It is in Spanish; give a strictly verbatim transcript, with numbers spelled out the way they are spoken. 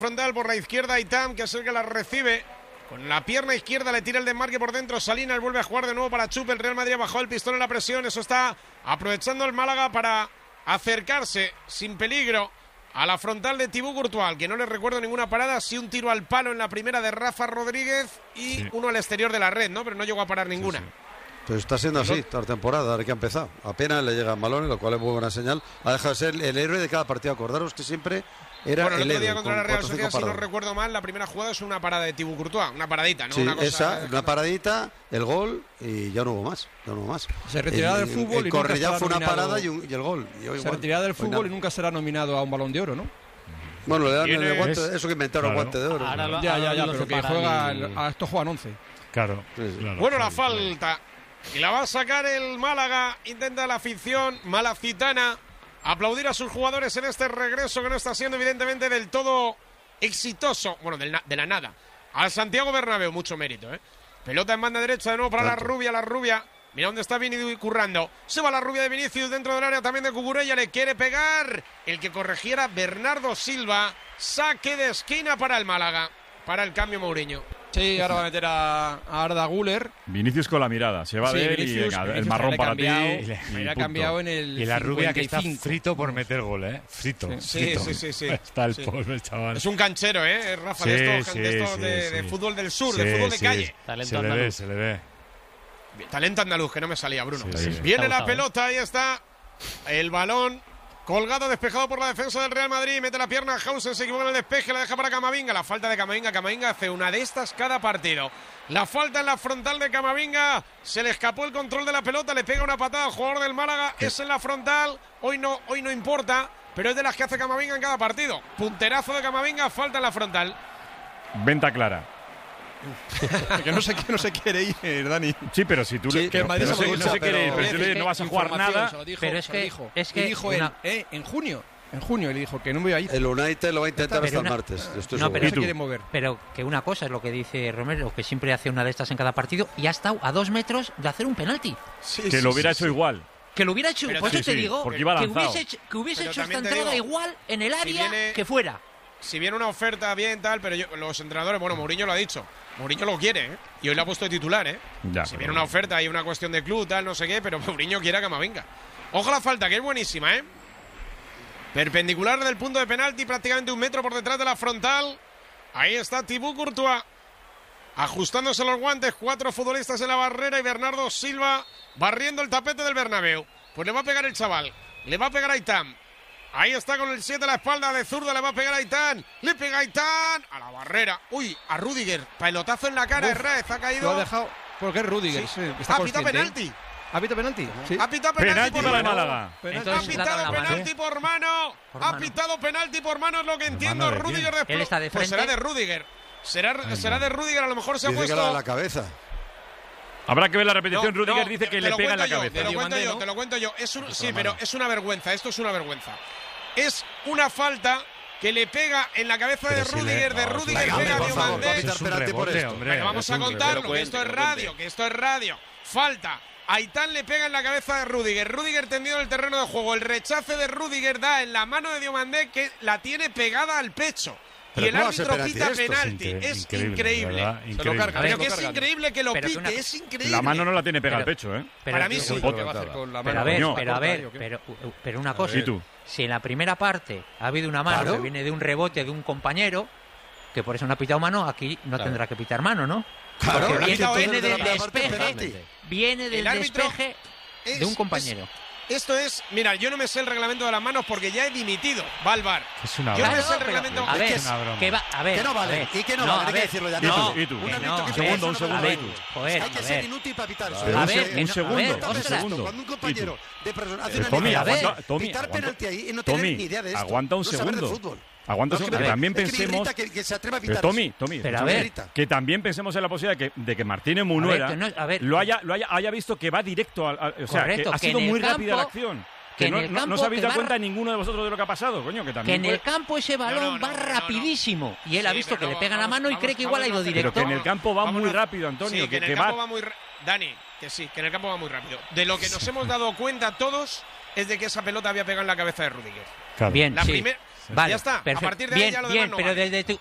Frontal por la izquierda, Aitam, que es el que la recibe. Con la pierna izquierda le tira el desmarque por dentro. Salinas vuelve a jugar de nuevo para Chup. El Real Madrid ha bajado el pistón en la presión. Eso está aprovechando el Málaga para acercarse sin peligro a la frontal de Thibaut Courtois, que no le recuerdo ninguna parada. Sí, un tiro al palo en la primera de Rafa Rodríguez y sí. uno al exterior de la red, ¿no? Pero no llegó a parar ninguna. Sí, sí. Pero está siendo así toda la temporada, desde que ha empezado. Apenas le llegan balones, lo cual es muy buena señal. Ha dejado de ser el héroe de cada partido. Acordaros que siempre era bueno, el, el otro día héroe. Contra la Real Sociedad, si no recuerdo mal, la primera jugada es una parada de Thibaut Courtois, una paradita, ¿no? Sí, una cosa, esa, una paradita, el gol y ya no hubo más. Ya no hubo más. Se retiraba del fútbol el, el y Correia fue una nominado, parada y, un, y el gol. Y se retiraba del fútbol y nunca será nominado a un Balón de Oro, ¿no? Bueno, le dan el guante, eso que inventaron claro. el guante de oro. Ahora lo, ya, ya, ya, pero que juega, y... a estos juegan once. Claro. Sí, sí. claro bueno, la falta. Y la va a sacar el Málaga. Intenta la afición malacitana aplaudir a sus jugadores en este regreso que no está siendo evidentemente del todo exitoso. Bueno, de la, de la nada. Al Santiago Bernabéu, mucho mérito, ¿eh? Pelota en banda derecha de nuevo para Tanto. la rubia, la rubia. Mira dónde está Vini currando. Se va la rubia de Vinicius dentro del área también de Cucurella. Le quiere pegar. El que corrigiera Bernardo Silva. Saque de esquina para el Málaga. Para el cambio Mourinho. Sí, ahora va a meter a, a Arda Güler. Vinicius con la mirada. Se va sí, de él Vinicius, y venga, Vinicius el marrón para cambiado, ti. Y, y, y ha cambiado en el Y la rubia cincuenta y cinco. que está frito por meter gol, ¿eh? Frito. Sí, frito. sí, sí. sí, sí. Está el sí. polvo, el chaval. Es un canchero, ¿eh? Rafa, sí, de estos, sí, de, estos sí, de, sí. de fútbol del sur, sí, de fútbol de sí. calle. Talento se andaluz. le ve, se le ve. Talento andaluz, que no me salía, Bruno. Sí, sí. Viene la pelota, ahí está. El balón colgado, despejado por la defensa del Real Madrid. Mete la pierna a Hausen, se equivoca en el despeje, la deja para Camavinga. La falta de Camavinga. Camavinga hace una de estas cada partido. La falta en la frontal de Camavinga. Se le escapó el control de la pelota, le pega una patada al jugador del Málaga. Es en la frontal. Hoy no, hoy no importa, pero es de las que hace Camavinga en cada partido. Punterazo de Camavinga, falta en la frontal. Venta clara. que no se, que no se quiere ir, Dani. Sí, pero si tú sí, le, que pero, Madrid pero, se no, no se quiere ir, pero si le, no vas a jugar nada. Dijo, pero es que, dijo, es que dijo una... él, eh, en junio. En junio le dijo que no me iba a ir. El United lo va a intentar hasta una... el martes. Estoy no, pero no se quiere mover. Pero que una cosa es lo que dice Romero, que siempre hace una de estas en cada partido y ha estado a dos metros de hacer un penalti. Sí, que sí, lo hubiera sí, hecho sí. igual. Que lo hubiera hecho, pero por sí, eso te sí, digo, porque iba que lanzado. hubiese, que hubiese pero hecho esta te entrada digo, igual en el área si viene... que fuera. Si viene una oferta bien tal, pero yo, los entrenadores, bueno, Mourinho lo ha dicho, Mourinho lo quiere, ¿eh? Y hoy lo ha puesto de titular, ¿eh? Ya, si pero... viene una oferta, hay una cuestión de club, tal, no sé qué, pero Mourinho quiere a Camavinga. Ojo la falta, que es buenísima, ¿eh? Perpendicular del punto de penalti, prácticamente un metro por detrás de la frontal. Ahí está Thibaut Courtois, ajustándose los guantes, cuatro futbolistas en la barrera y Bernardo Silva barriendo el tapete del Bernabéu. Pues le va a pegar el chaval, le va a pegar a Aitam. Ahí está con el siete a la espalda de zurda, le va a pegar a Aitán. Le pega a Aitán a la barrera. Uy, a Rudiger. Pelotazo en la cara, Herrez ha caído. Lo ha dejado porque es Rudiger. Sí. Sí, ha pitado penalti. ¿Ha pitado penalti? Sí. Ha pitado penalti, penalti para el Málaga. Ha pitado penalti por mano. Por ha pitado penalti por mano, es lo que entiendo. Rudiger de Él está de frente. Pues será de Rudiger. Será, Ay, será no. de Rudiger, a lo mejor se Dice ha puesto. que la de la cabeza. Habrá que ver la repetición. No, Rudiger no, dice te, que te le pega en la yo, cabeza. Te lo cuento Diomandé, yo, ¿no? te lo cuento yo. Es un, sí, pero es una vergüenza. Esto es una vergüenza. Es una falta que le pega en la cabeza pero de si Rudiger, le... de no, Rudiger venga, pega a por favor, Diomandé. va a pitar penalti por esto. Hombre, Pero vamos a contarlo, que esto es radio, que esto es radio. Falta. Aitán le pega en la cabeza de Rudiger. Rudiger tendido en el terreno de juego. El rechace de Rudiger da en la mano de Diomandé, que la tiene pegada al pecho. Pero y el ¿cómo va a ser árbitro penalti pita esto? penalti. Es Es increíble, increíble. ¿verdad? Se lo carga. Pero se que lo es carga. increíble que lo Pero pite, una- es increíble. La mano no la tiene pegada al Pero- pecho, ¿eh? Pero, Para mí sí. ¿Qué va a hacer con la Pero mano? a ver, Coño. pero a ver, ¿O qué? pero, pero una cosa. ¿Y tú? Si en la primera parte ha habido una mano Claro. que viene de un rebote de un compañero, que por eso no ha pitado mano, aquí no Claro. tendrá que pitar mano, ¿no? Claro, Porque la viene, pitado él viene desde del la parte despeje, penalti. viene del El árbitro despeje Es- de un compañero. es- esto es, mira, yo no me sé el reglamento de las manos porque ya he dimitido. Va al bar. Es una Yo no broma. me sé el pero- reglamento. a Es ver, que es una broma. que va, a ver, Que no vale. a ver. ¿Y que no, No, vale? a Hay que ver, decirlo ya. no, ¿Y tú? Un que árbitro no, que a pega ver, eso no un segundo, vale. a ver, joder, Hay que a ser ver. inútil para pitar. A ver, Un que no- a segundo, ver, un ostras. segundo. Cuando un compañero de persona hace Eh, una Tommy, liga, aguanta, Tommy, pitar aguanta. penalti ahí y no tener Tommy, ni idea de esto. aguanta un no saber de segundo. fútbol. Aguanta un No, segundo. que Que me- también es que me pensemos... irrita que, que se atreva a Pero pitar Tommy, eso. Tommy, Pero a Me ver, irrita. que también pensemos en la posibilidad de que, de que Martínez Munuera A ver, que no- a ver, lo haya, lo haya, haya visto que va directo al, al- o sea, Correcto, que ha que sido en el muy campo- rápida la acción. que Que en no, el no- no campo os habéis que dado va- cuenta ninguno de vosotros de lo que ha pasado, coño, que Que también en el puede- campo ese balón No, no, va no, no, no. rapidísimo y él ha Sí, visto pero que no, le pegan la vamos- mano y vamos- cree que igual ha vamos ido a hacer- directo. Pero que en el campo va Vamos muy a- rápido, Antonio, Sí, que, que, en el que campo va... va muy ra- Dani, que sí, que en el campo va muy rápido. De lo que nos hemos dado cuenta todos es de que esa pelota había pegado en la cabeza de Rudiger. Claro. Bien, La sí. primer- Vale, Ya está, a perfecto. partir de ahí bien, ya lo demás bien, no pero vale. desde tu,